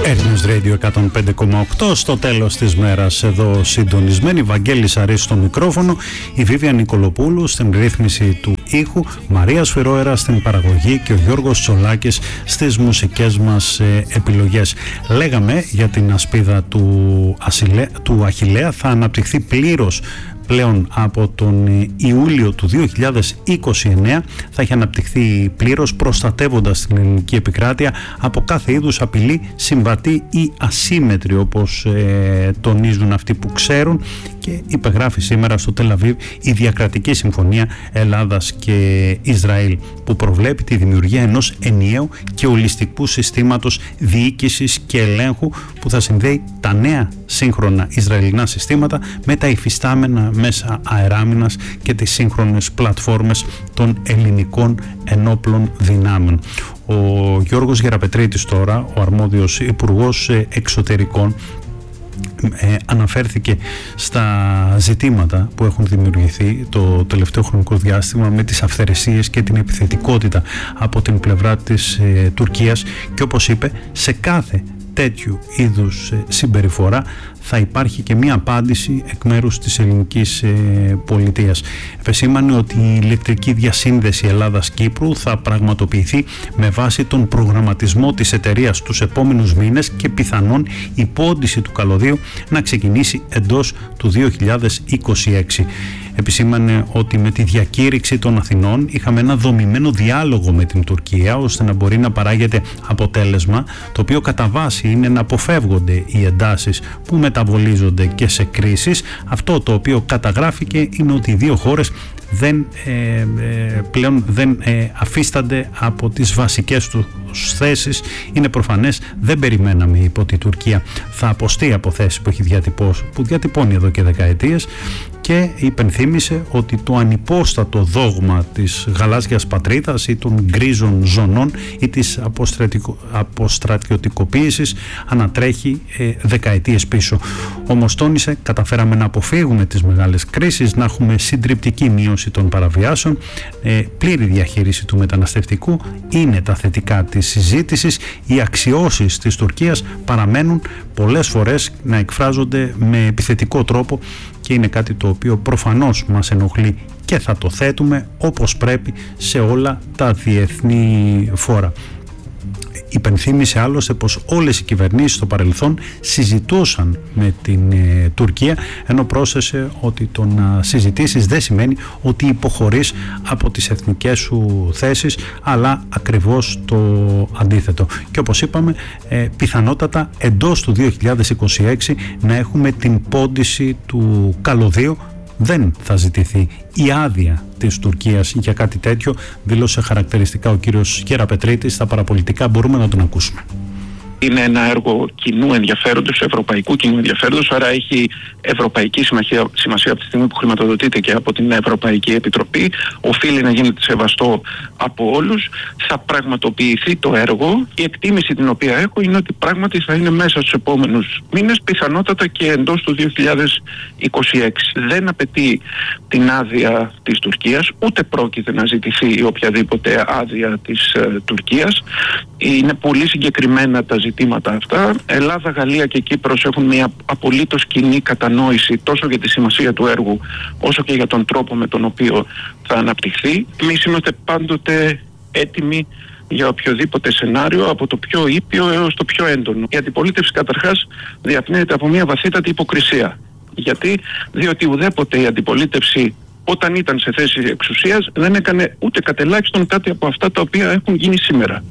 News Radio 105,8 στο τέλος της μέρας εδώ συντονισμένοι. Βαγγέλης Αρής στο μικρόφωνο, η Βίβια Νικολοπούλου στην ρύθμιση του ήχου, Μαρία Σφυρόερα στην παραγωγή και ο Γιώργος Τσολάκης στις μουσικές μας επιλογές. Λέγαμε για την ασπίδα του Αχιλλέα, θα αναπτυχθεί πλήρως πλέον από τον Ιούλιο του 2029, θα έχει αναπτυχθεί πλήρως, προστατεύοντας την ελληνική επικράτεια από κάθε είδους απειλή, συμβατή ή ασύμετρη, όπως τονίζουν αυτοί που ξέρουν, και υπεγράφει σήμερα στο Τελ Αβίβ η Διακρατική Συμφωνία Ελλάδας και Ισραήλ, που προβλέπει τη δημιουργία ενός ενιαίου και ολιστικού συστήματος διοίκησης και ελέγχου που θα συνδέει τα νέα σύγχρονα Ισραηλινά συστήματα με τα υφιστάμενα μέσα αεράμινας και τις σύγχρονες πλατφόρμες των ελληνικών ενόπλων δυνάμεων. Ο Γιώργος Γεραπετρίτης τώρα, ο αρμόδιος υπουργός εξωτερικών, αναφέρθηκε στα ζητήματα που έχουν δημιουργηθεί το τελευταίο χρονικό διάστημα με τις αυθαιρεσίες και την επιθετικότητα από την πλευρά της Τουρκίας, και όπως είπε, σε κάθε τέτοιου είδους συμπεριφορά θα υπάρχει και μία απάντηση εκ μέρους της ελληνικής πολιτείας. Επεσήμανε ότι η ηλεκτρική διασύνδεση Ελλάδας-Κύπρου θα πραγματοποιηθεί με βάση τον προγραμματισμό της εταιρείας τους επόμενους μήνες και πιθανόν η πόντιση του καλωδίου να ξεκινήσει εντός του 2026. Επισήμανε ότι με τη διακήρυξη των Αθηνών είχαμε ένα δομημένο διάλογο με την Τουρκία ώστε να μπορεί να παράγεται αποτέλεσμα, το οποίο κατά βάση είναι να αποφεύγονται οι εντάσεις που μεταβολίζονται και σε κρίσεις. Αυτό το οποίο καταγράφηκε είναι ότι οι δύο χώρες πλέον δεν αφίστανται από τις βασικές τους θέσεις. Είναι προφανές, δεν περιμέναμε, είπε, ότι η Τουρκία θα αποστεί από θέσεις που έχει διατυπώνει εδώ και δεκαετίες, και υπενθύμησε ότι το ανυπόστατο δόγμα της γαλάζιας πατρίδας ή των γκρίζων ζωνών ή της αποστρατιωτικοποίησης ανατρέχει δεκαετίες πίσω. Όμως τόνισε, καταφέραμε να αποφύγουμε τις μεγάλες κρίσεις, να έχουμε συντριπτική μείωση των παραβιάσεων, πλήρη διαχείριση του μεταναστευτικού είναι τα θετικά της συζήτησης. Οι αξιώσεις της Τουρκίας παραμένουν πολλές φορές να εκφράζονται με επιθετικό τρόπο και είναι κάτι το οποίο προφανώς μας ενοχλεί και θα το θέτουμε όπως πρέπει σε όλα τα διεθνή φόρα. Υπενθύμησε άλλωστε πως όλες οι κυβερνήσεις στο παρελθόν συζητούσαν με την Τουρκία, ενώ πρόσθεσε ότι το να συζητήσεις δεν σημαίνει ότι υποχωρείς από τις εθνικές σου θέσεις, αλλά ακριβώς το αντίθετο. Και όπως είπαμε, πιθανότατα εντός του 2026 να έχουμε την πόντιση του καλωδίου. Δεν θα ζητηθεί η άδεια της Τουρκίας για κάτι τέτοιο, δήλωσε χαρακτηριστικά ο κύριος Γεραπετρίτης. Στα παραπολιτικά μπορούμε να τον ακούσουμε. Είναι ένα έργο κοινού ενδιαφέροντος, ευρωπαϊκού κοινού ενδιαφέροντος, άρα έχει ευρωπαϊκή σημασία από τη στιγμή που χρηματοδοτείται και από την Ευρωπαϊκή Επιτροπή. Οφείλει να γίνεται σεβαστό από όλους. Θα πραγματοποιηθεί το έργο. Η εκτίμηση την οποία έχω είναι ότι πράγματι θα είναι μέσα στους επόμενους μήνες, πιθανότατα και εντός του 2026. Δεν απαιτεί την άδεια της Τουρκίας, ούτε πρόκειται να ζητηθεί οποιαδήποτε άδεια της Τουρκίας. Είναι πολύ συγκεκριμένα τα ζητήματα αυτά. Ελλάδα, Γαλλία και Κύπρος έχουν μια απολύτως κοινή κατανόηση τόσο για τη σημασία του έργου όσο και για τον τρόπο με τον οποίο θα αναπτυχθεί. Εμείς είμαστε πάντοτε έτοιμοι για οποιοδήποτε σενάριο, από το πιο ήπιο έως το πιο έντονο. Η αντιπολίτευση καταρχάς διαπνέεται από μια βαθύτατη υποκρισία. Γιατί? Διότι ουδέποτε η αντιπολίτευση, όταν ήταν σε θέση εξουσίας, δεν έκανε ούτε κατελάχιστον κάτι από αυτά τα οποία έχουν γίνει σήμερα.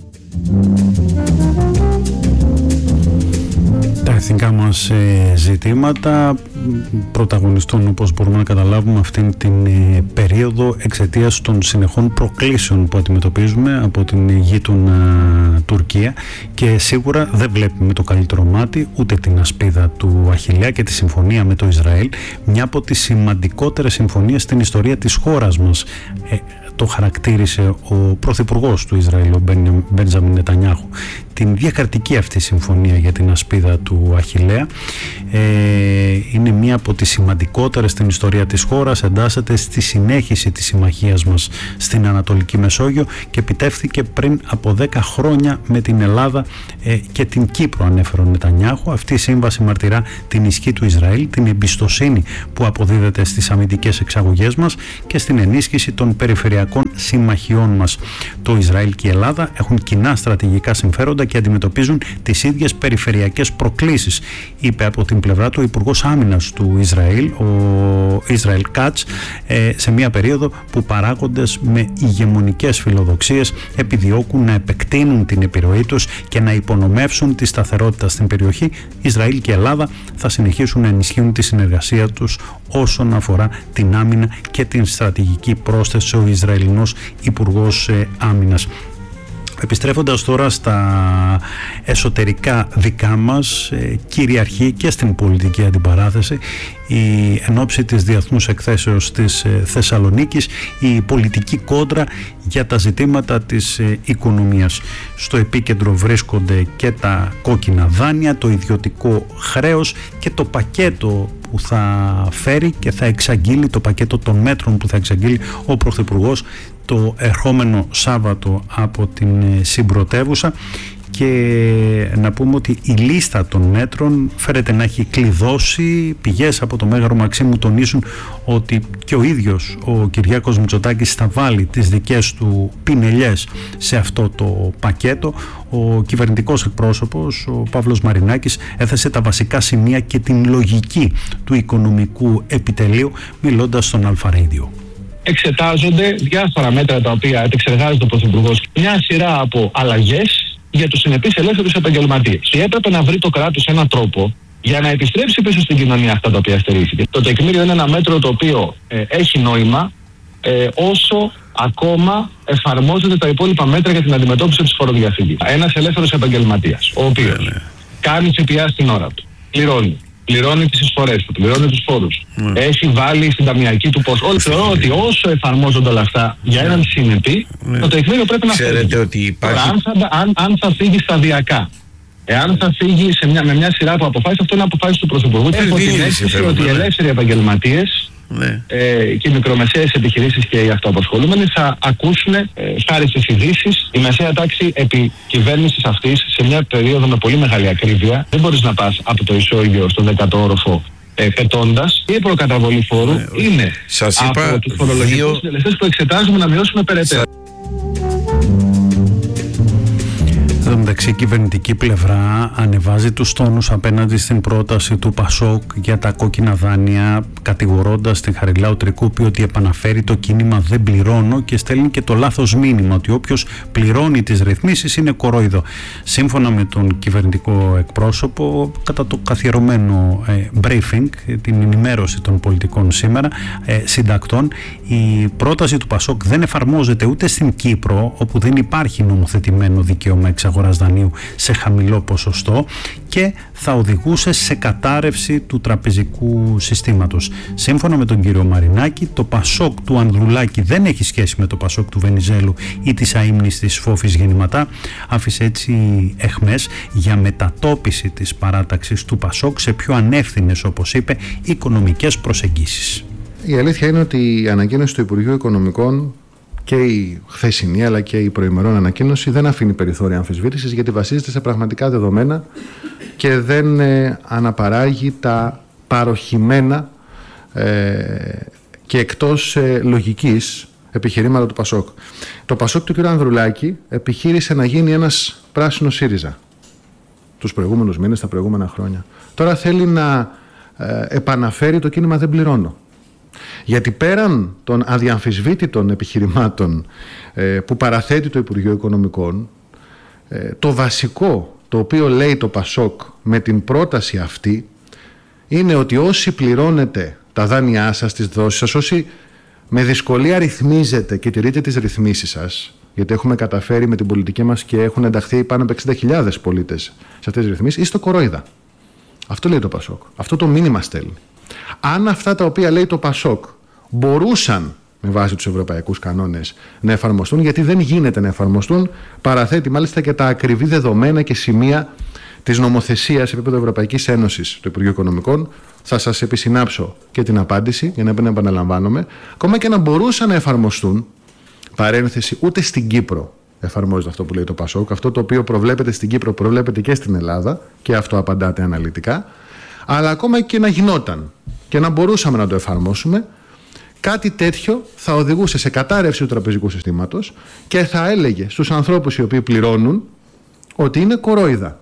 Τα εθνικά μας ζητήματα πρωταγωνιστούν, όπως μπορούμε να καταλάβουμε, αυτήν την περίοδο εξαιτίας των συνεχών προκλήσεων που αντιμετωπίζουμε από την γείτονα Τουρκία, και σίγουρα δεν βλέπουμε με το καλύτερο μάτι ούτε την ασπίδα του Αχιλλέα και τη συμφωνία με το Ισραήλ, μια από τις σημαντικότερες συμφωνίες στην ιστορία της χώρας μας. Το χαρακτήρισε ο πρωθυπουργός του Ισραήλ, ο Μπέντζαμιν Νετανιάχου. την διακρατική αυτή συμφωνία για την ασπίδα του Αχιλλέα. Είναι μία από τις σημαντικότερες στην ιστορία της χώρας, εντάσσεται στη συνέχιση της συμμαχίας μας στην Ανατολική Μεσόγειο και επιτεύχθηκε πριν από 10 χρόνια με την Ελλάδα και την Κύπρο, ανέφερε ο Νετανιάχου. Αυτή η σύμβαση μαρτυρά την ισχύ του Ισραήλ, την εμπιστοσύνη που αποδίδεται στις αμυντικές εξαγωγές μας και στην ενίσχυση των περιφερειακών συμμαχιών μας. Το Ισραήλ και η Ελλάδα έχουν κοινά στρατηγικά συμφέροντα και αντιμετωπίζουν τις ίδιες περιφερειακές προκλήσεις, είπε από την πλευρά του ο Υπουργός Άμυνας του Ισραήλ, ο Ισραήλ Κάτς, σε μια περίοδο που παράγοντες με ηγεμονικές φιλοδοξίες επιδιώκουν να επεκτείνουν την επιρροή τους και να υπονομεύσουν τη σταθερότητα στην περιοχή. Ισραήλ και Ελλάδα θα συνεχίσουν να ενισχύουν τη συνεργασία τους όσον αφορά την άμυνα και την στρατηγική, πρόσθεσε ο Ισραηλινός Υπουργός Άμυνας. Επιστρέφοντας τώρα στα εσωτερικά δικά μας, κυριαρχεί και στην πολιτική αντιπαράθεση εν ώψη της Διεθνούς Εκθέσεως της Θεσσαλονίκης η πολιτική κόντρα για τα ζητήματα της οικονομίας. Στο επίκεντρο βρίσκονται και τα κόκκινα δάνεια, το ιδιωτικό χρέος και το πακέτο που θα φέρει και θα εξαγγείλει, το πακέτο των μέτρων που θα εξαγγείλει ο Πρωθυπουργός το ερχόμενο Σάββατο από την συμπρωτεύουσα. Και να πούμε ότι η λίστα των μέτρων φέρεται να έχει κλειδώσει. Πηγές από το Μέγαρο Μαξίμου τονίζουν ότι και ο ίδιος ο Κυριάκος Μητσοτάκης θα βάλει τις δικές του πινελιές σε αυτό το πακέτο. Ο κυβερνητικός εκπρόσωπος, ο Παύλος Μαρινάκης, έθεσε τα βασικά σημεία και την λογική του οικονομικού επιτελείου μιλώντας στον Αλφα-Radio. Εξετάζονται διάφορα μέτρα τα οποία επεξεργάζεται ο Πρωθυπουργός, μια σειρά από αλλαγές για τους συνεπείς ελεύθερους επαγγελματίες. Και έπρεπε να βρει το κράτος έναν τρόπο για να επιστρέψει πίσω στην κοινωνία αυτά τα οποία στερήθηκε. Το τεκμήριο είναι ένα μέτρο το οποίο έχει νόημα όσο ακόμα εφαρμόζονται τα υπόλοιπα μέτρα για την αντιμετώπιση της φοροδιαφυγής. Ένας ελεύθερος επαγγελματίας, ο οποίος κάνει ΦΠΑ στην ώρα του, πληρώνει τις εισφορές του, πληρώνει τους φόρους, έχει βάλει στην ταμιακή του ποσό. Θεωρώ ότι όσο εφαρμόζονται όλα αυτά για έναν συνεπή, το τεκμήριο πρέπει να φύγει. Ότι υπάρχει... αν θα φύγει σταδιακά, εάν θα φύγει με μια σειρά από αποφάσεις, αυτό είναι αποφάσεις του Πρωθυπουργού. Έχω την αίσθηση ότι οι ελεύθεροι επαγγελματίες και οι μικρομεσαίες επιχειρήσεις και οι αυτοαπασχολούμενοι θα ακούσουν, χάρη στις ειδήσεις, η μεσαία τάξη επί κυβέρνησης αυτής σε μια περίοδο με πολύ μεγάλη ακρίβεια. Δεν μπορείς να πας από το ισόγειο στον 10ο όροφο πετώντας. Η προκαταβολή φόρου είναι από τους φορολογικούς συντελεστές που εξετάζουμε να μειώσουμε περαιτέρω. Εν τω μεταξύ, η κυβερνητική πλευρά ανεβάζει τους τόνους απέναντι στην πρόταση του Πασόκ για τα κόκκινα δάνεια, κατηγορώντας την Χαριλάου Τρικούπη ότι επαναφέρει το κίνημα «Δεν πληρώνω» και στέλνει και το λάθος μήνυμα ότι όποιος πληρώνει τις ρυθμίσεις είναι κορόιδο. Σύμφωνα με τον κυβερνητικό εκπρόσωπο, κατά το καθιερωμένο briefing, την ενημέρωση των πολιτικών σήμερα, συντακτών, η πρόταση του Πασόκ δεν εφαρμόζεται ούτε στην Κύπρο, όπου δεν υπάρχει νομοθετημένο δικαίωμα εξαγωγής δανείου σε χαμηλό ποσοστό και θα οδηγούσε σε κατάρρευση του τραπεζικού συστήματος. Σύμφωνα με τον κύριο Μαρινάκη, το Πασόκ του Ανδρουλάκη δεν έχει σχέση με το Πασόκ του Βενιζέλου ή της αείμνης της Φόφης Γεννηματά. Άφησε έτσι αιχμές για μετατόπιση της παράταξης του Πασόκ σε πιο ανεύθυνες, όπως είπε, οικονομικές προσεγγίσεις. Η αλήθεια είναι ότι η ανακοίνωση του Υπουργείου Οικονομικών και η χθεσινή αλλά και η προημερών ανακοίνωση δεν αφήνει περιθώρια αμφισβήτησης, γιατί βασίζεται σε πραγματικά δεδομένα και δεν αναπαράγει τα παροχημένα και εκτός λογικής επιχειρήματα του Πασόκ. Το Πασόκ του κ. Ανδρουλάκη επιχείρησε να γίνει ένας πράσινος ΣΥΡΙΖΑ τους προηγούμενους μήνες, τα προηγούμενα χρόνια. Τώρα θέλει να επαναφέρει το κίνημα «Δεν πληρώνω». Γιατί πέραν των αδιαμφισβήτητων επιχειρημάτων που παραθέτει το Υπουργείο Οικονομικών, το βασικό το οποίο λέει το Πασόκ με την πρόταση αυτή είναι ότι όσοι πληρώνετε τα δάνειά σας, τις δόσεις σας, όσοι με δυσκολία ρυθμίζετε και τηρείτε τις ρυθμίσεις σας, γιατί έχουμε καταφέρει με την πολιτική μας και έχουν ενταχθεί πάνω από 60.000 πολίτες σε αυτές τις ρυθμίσεις, είστε κορόιδα. Αυτό λέει το Πασόκ. Αυτό το μήνυμα στέλνει. Αν αυτά τα οποία λέει το Πασόκ μπορούσαν με βάση τους ευρωπαϊκούς κανόνες να εφαρμοστούν, γιατί δεν γίνεται να εφαρμοστούν. Παραθέτει μάλιστα και τα ακριβή δεδομένα και σημεία της νομοθεσίας σε επίπεδο Ευρωπαϊκής Ένωσης του Υπουργείου Οικονομικών. Θα σας επισυνάψω και την απάντηση για να μην επαναλαμβάνομαι. Ακόμα και να μπορούσαν να εφαρμοστούν, παρένθεση, ούτε στην Κύπρο εφαρμόζεται αυτό που λέει το ΠΑΣΟΚ. Αυτό το οποίο προβλέπεται στην Κύπρο προβλέπεται και στην Ελλάδα, και αυτό απαντάτε αναλυτικά. Αλλά ακόμα και να γινόταν και να μπορούσαμε να το εφαρμόσουμε, κάτι τέτοιο θα οδηγούσε σε κατάρρευση του τραπεζικού συστήματος και θα έλεγε στους ανθρώπους οι οποίοι πληρώνουν ότι είναι κορόιδα.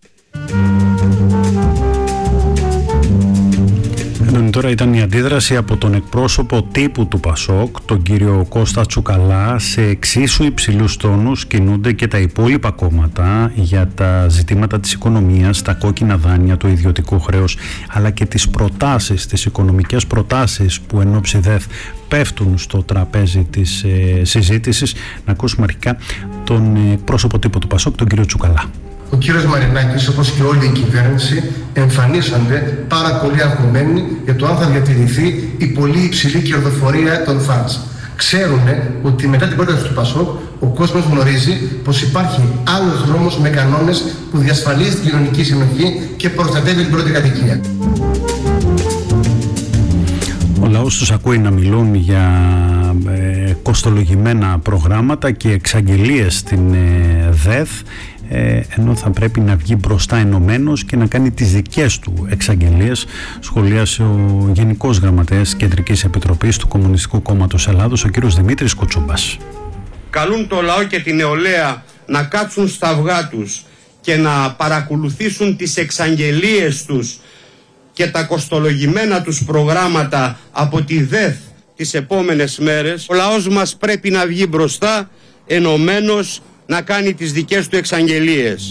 Τώρα ήταν η αντίδραση από τον εκπρόσωπο τύπου του ΠΑΣΟΚ, τον κύριο Κώστα Τσουκαλά. Σε εξίσου υψηλούς τόνους κινούνται και τα υπόλοιπα κόμματα για τα ζητήματα της οικονομίας, τα κόκκινα δάνεια, το ιδιωτικό χρέος, αλλά και τις προτάσεις, τις οικονομικές προτάσεις που εν ώψη ΔΕΘ πέφτουν στο τραπέζι της συζήτησης. Να ακούσουμε αρχικά τον εκπρόσωπο τύπου του ΠΑΣΟΚ, τον κύριο Τσουκαλά. Ο κύριος Μαρινάκης, όπως και όλη η κυβέρνηση, εμφανίσονται πάρα πολύ αγχωμένοι για το αν θα διατηρηθεί η πολύ υψηλή κερδοφορία των funds. Ξέρουν ότι μετά την πρόταση του ΠΑΣΟΚ ο κόσμος γνωρίζει πως υπάρχει άλλος δρόμος με κανόνες που διασφαλίζει την κοινωνική συνοχή και προστατεύει την πρώτη κατοικία. Ο λαός τους ακούει να μιλούν για κοστολογημένα προγράμματα και εξαγγελίες στην ΔΕΘ, ενώ θα πρέπει να βγει μπροστά ενωμένος και να κάνει τις δικές του εξαγγελίες, σχολίασε ο Γενικός Γραμματέας Κεντρικής Επιτροπής του Κομμουνιστικού Κόμματος Ελλάδος, ο κύριος Δημήτρης Κουτσούμπας. Καλούν το λαό και την νεολαία να κάτσουν στα αυγά τους και να παρακολουθήσουν τις εξαγγελίες τους και τα κοστολογημένα τους προγράμματα από τη ΔΕΘ τις επόμενες μέρες. Ο λαός μας πρέπει να βγει μπροστά ενωμένος, να κάνει τις δικές του εξαγγελίες.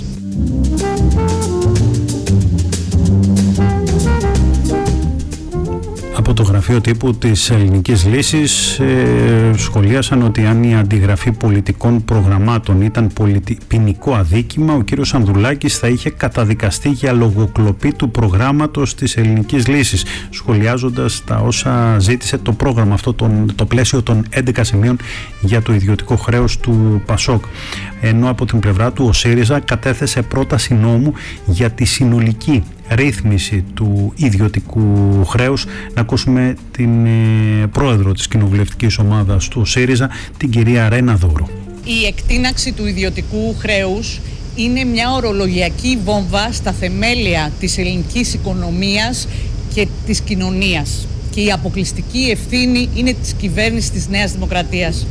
Από το γραφείο τύπου της Ελληνικής Λύσης σχολίασαν ότι αν η αντιγραφή πολιτικών προγραμμάτων ήταν ποινικό αδίκημα, ο κύριος Ανδρουλάκης θα είχε καταδικαστεί για λογοκλοπή του προγράμματος της Ελληνικής Λύσης, σχολιάζοντας τα όσα ζήτησε το πρόγραμμα αυτό, το πλαίσιο των 11 σημείων για το ιδιωτικό χρέος του ΠΑΣΟΚ. Ενώ από την πλευρά του ο ΣΥΡΙΖΑ κατέθεσε πρόταση νόμου για τη συνολική ρύθμιση του ιδιωτικού χρέους. Να ακούσουμε την πρόεδρο της κοινοβουλευτικής ομάδας του ΣΥΡΙΖΑ, την κυρία Ρένα Δούρου. Η εκτείναξη του ιδιωτικού χρέους είναι μια ορολογιακή βόμβα στα θεμέλια της ελληνικής οικονομίας και της κοινωνίας, και η αποκλειστική ευθύνη είναι της κυβέρνησης της Νέας Δημοκρατίας.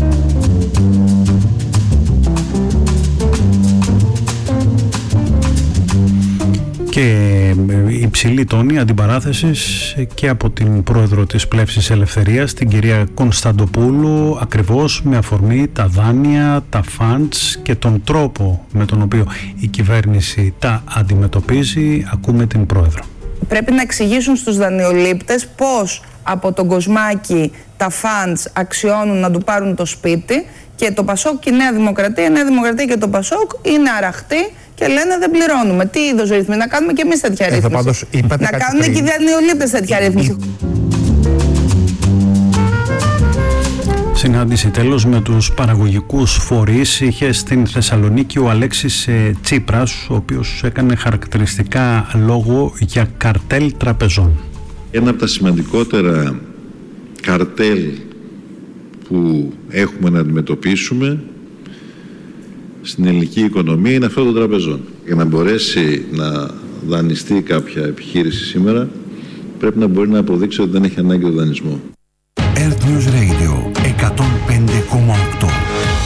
Και υψηλή τόνη αντιπαράθεσης και από την πρόεδρο της Πλεύσης Ελευθερίας, την κυρία Κωνσταντοπούλου, ακριβώς με αφορμή τα δάνεια, τα funds και τον τρόπο με τον οποίο η κυβέρνηση τα αντιμετωπίζει. Ακούμε την πρόεδρο. Πρέπει να εξηγήσουν στους δανειολήπτες πώς από τον Κοσμάκη τα funds αξιώνουν να του πάρουν το σπίτι, και το ΠΑΣΟΚ και η Νέα Δημοκρατία και το ΠΑΣΟΚ είναι αραχτοί και λένε δεν πληρώνουμε. Τι είδος ρύθμιση, να κάνουμε και εμείς τέτοια ρύθμιση. Να κάνουν και οι δανειολήπτες τέτοια ρύθμιση. Συνάντηση τέλος με τους παραγωγικούς φορείς είχε στην Θεσσαλονίκη ο Αλέξης Τσίπρας, ο οποίος έκανε χαρακτηριστικά λόγο για καρτέλ τραπεζών. Ένα από τα σημαντικότερα καρτέλ που έχουμε να αντιμετωπίσουμε στην ελληνική οικονομία είναι αυτό των τραπεζών. Για να μπορέσει να δανειστεί κάποια επιχείρηση σήμερα, πρέπει να μπορεί να αποδείξει ότι δεν έχει ανάγκη το δανεισμό. Earth News Radio.